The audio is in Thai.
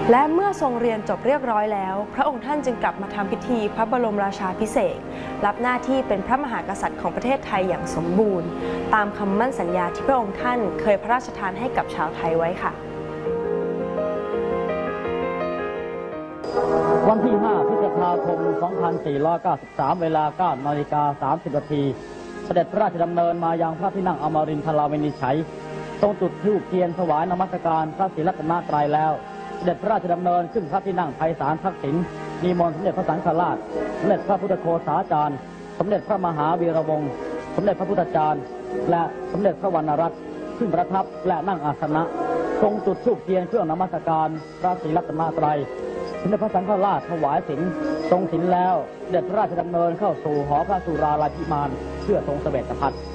และเมื่อทรงเรียนจบเรียบร้อยแล้วพระองค์ท่านจึงกลับมาทำพิธีพระบรมราชาภิเษกรับหน้าที่เป็นพระมหากษัตริย์ของประเทศไทยอย่างสมบูรณ์ตามคำมั่นสัญญาที่พระองค์ท่านเคยพระราชทานให้กับชาวไทยไว้ค่ะวันที่ 5 พฤษภาคม 2493 เวลา 9:30 น.เสด็จพระราชดำเนินมายังพระที่นั่งอมรินทราวินิจฉัยทรงจุดธูปเทียนถวายนมัสการพระศรีรัตนตรัยแล้วเสด็จพระราชดำเนินขึ้นพระที่นั่งไพศาลทักษิณนิมนต์สมเด็จพระสังฆราชสมเด็จพระพุทธโฆษาจารย์สมเด็จพระมหาวีระวงศ์สมเด็จพระพุทธจารย์และสมเด็จพระวรรณรัตน์ขึ้นประทับและนั่งอาสนะทรงจุดธูปเทียนเครื่องนมัสการพระศรีรัตนตรัยสมเด็จพระสังฆราชถวายศีลทรงศีลแล้วเสด็จพระราชดำเนินเข้าสู่หอพระสุราลัยพิมานเพื่อทรงเสด็จพัด